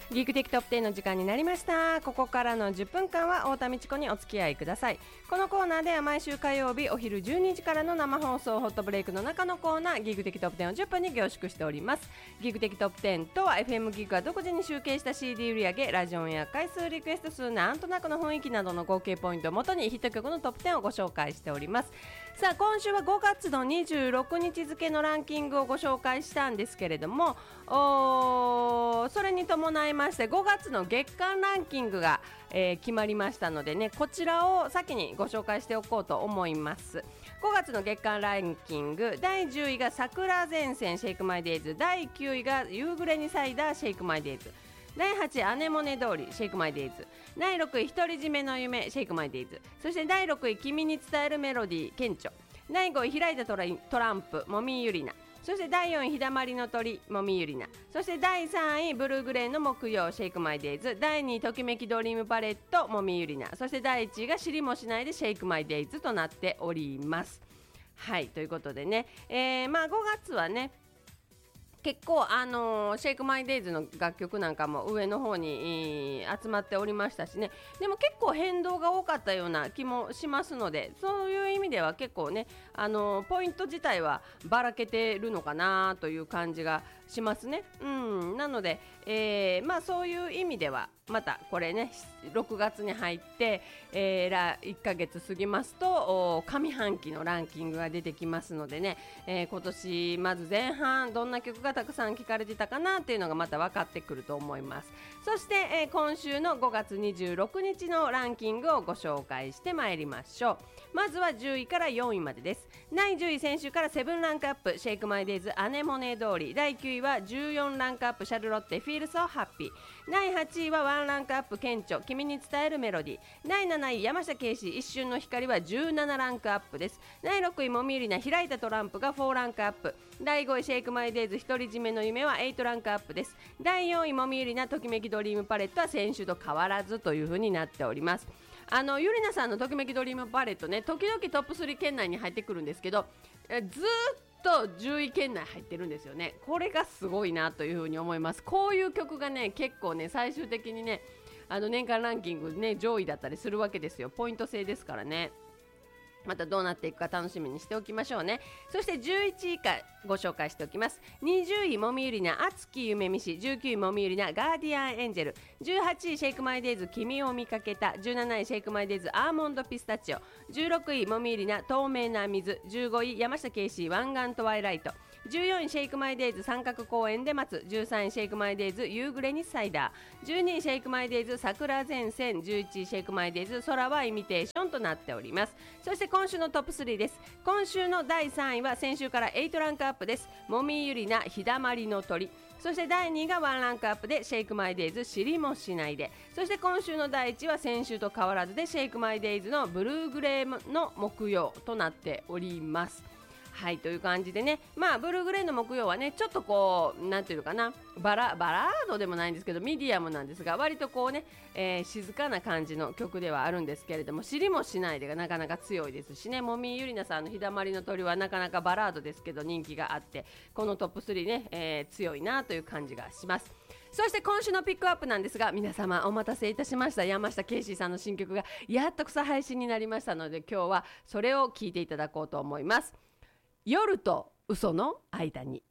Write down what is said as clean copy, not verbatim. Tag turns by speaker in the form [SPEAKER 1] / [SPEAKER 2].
[SPEAKER 1] ギーク的トップ10の時間になりました。ここからの10分間は太田美智子にお付き合いください。このコーナーでは毎週火曜日お昼12時からの生放送ホットブレイクの中のコーナー、ギーク的トップ10を10分に凝縮しております。ギーク的トップ10とは FM ギークが独自に集計した CD 売上、ラジオンや回数、リクエスト数、なんとなくの雰囲気などの合計ポイントをもとにヒット曲のトップ10をご紹介しております。さあ今週は5月の26日付のランキングをご紹介したんですけれども、それに伴いまして5月の月間ランキングが、決まりましたのでね、こちらを先にご紹介しておこうと思います。5月の月間ランキング、第10位が桜前線シェイクマイデイズ、第9位が夕暮れにサイダーシェイクマイデイズ、第8位アネモネ通りシェイクマイデイズ、第6位独り占めの夢シェイクマイデイズ、そして第6位君に伝えるメロディー顕著、第5位開いたトランプもみゆりな、そして第4位日だまりの鳥もみゆりな、そして第3位ブルーグレーの木曜シェイクマイデイズ、第2位ときめきドリームパレットもみゆりな、そして第1位が知りもしないでシェイクマイデイズとなっております。はい、ということでね、5月はね結構シェイクマイデイズの楽曲なんかも上の方に、集まっておりましたしね。でも結構変動が多かったような気もしますので、そういう意味では結構ねポイント自体はばらけてるのかなという感じがしますね。なので、そういう意味ではまたこれね6月に入って、1ヶ月過ぎますと上半期のランキングが出てきますのでね、今年まず前半どんな曲がたくさん聴かれてたかなっていうのがまた分かってくると思います。そして、今週の5月26日のランキングをご紹介してまいりましょう。まずは10位から4位までです。第10位先週から7ランクアップシェイクマイデイズアネモネ通り、第9位は14ランクアップシャルロッテフィールソーハッピー、第8位は1ランクアップ顕著君に伝えるメロディー、第7位山下圭司一瞬の光は17ランクアップです。第6位もみゆりな開いたトランプが4ランクアップ、第5位シェイクマイデイズ独り占めの夢は8ランクアップです。第4位もみゆりなときめきドリームパレットは先週と変わらずという風になっております。ゆりなさんのときめきドリームパレットね、時々トップ3圏内に入ってくるんですけど、ずっと10位圏内入ってるんですよね。これがすごいなという風に思います。こういう曲がね結構ね最終的にね年間ランキングね上位だったりするわけですよ。ポイント制ですからね。またどうなっていくか楽しみにしておきましょうね。そして11位以下ご紹介しておきます。20位もみゆりな熱き夢見し、19位もみゆりなガーディアンエンジェル、18位シェイクマイデイズ君を見かけた、17位シェイクマイデイズアーモンドピスタチオ、16位もみゆりな透明な水、15位山下圭司湾岸トワイライト、14位シェイクマイデイズ三角公園で待つ、13位シェイクマイデイズ夕暮れにサイダー、12位シェイクマイデイズ桜前線、11位シェイクマイデイズ空はイミテーションとなっております。そして今週のトップ3です。今週の第3位は先週から8ランクアップです。もみゆりな日だまりの鳥、そして第2位が1ランクアップでシェイクマイデイズ知りもしないで、そして今週の第1位は先週と変わらずでシェイクマイデイズのブルーグレーの木曜となっております。はい、という感じでね、ブルーグレーの木曜はねちょっとこうなんていうのかな、バラードでもないんですけどミディアムなんですが、割とこうね、静かな感じの曲ではあるんですけれども、知りもしないでがなかなか強いですしね、もみゆりなさんの日だまりの鳥はなかなかバラードですけど人気があって、このトップ3ね、強いなという感じがします。そして今週のピックアップなんですが、皆様お待たせいたしました。山下圭司さんの新曲がやっと草配信になりましたので、今日はそれを聴いていただこうと思います。夜と嘘の間に。